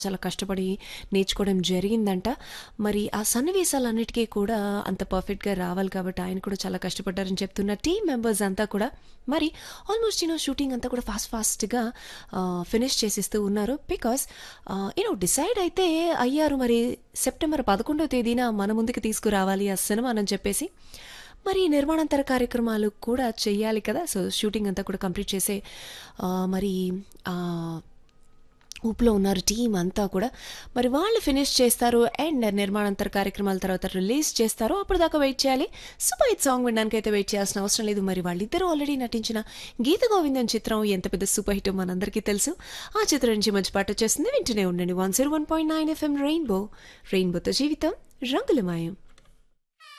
చాలా కష్టపడి నేర్చుకోవడం జరిగిందంట. మరి ఆ సన్నివేశాలన్నిటికీ కూడా అంత పర్ఫెక్ట్‌గా రావాలి కాబట్టి ఆయన కూడా చాలా కష్టపడ్డారని చెప్తున్న టీమ్ మెంబర్స్ అంతా కూడా మరి ఆల్మోస్ట్ షూటింగ్ అంతా కూడా ఫాస్ట్‌గా ఫినిష్ చేసేస్తూ ఉన్నారు. బికాజ్ డిసైడ్ అయితే అయ్యారు మరి సెప్టెంబర్ 11వ తేదీన మన ముందుకు తీసుకురావాలి ఆ సినిమానని చెప్పేసి. మరి నిర్మాణాంతర కార్యక్రమాలు కూడా చెయ్యాలి కదా! సో, షూటింగ్ అంతా కూడా కంప్లీట్ చేసే మరి ఆహ్ ఊపులో ఉన్నారు టీమ్ అంతా కూడా. మరి వాళ్ళు ఫినిష్ చేస్తారు అండ్ నిర్మాణాంతర కార్యక్రమాల తర్వాత రిలీజ్ చేస్తారు. అప్పటిదాకా వెయిట్ చేయాలి. సూపర్ హిట్ సాంగ్ వినడానికైతే వెయిట్ చేయాల్సిన అవసరం లేదు. మరి వాళ్ళిద్దరూ ఆల్రెడీ నటించిన గీత గోవిందం చిత్రం ఎంత పెద్ద సూపర్ హిట్ మనందరికీ తెలుసు. ఆ చిత్రం నుంచి మంచి పాట వచ్చేస్తుంది. వింటూనే ఉండండి 101.9 FM రెయిన్బోతో జీవితం రంగులమయం.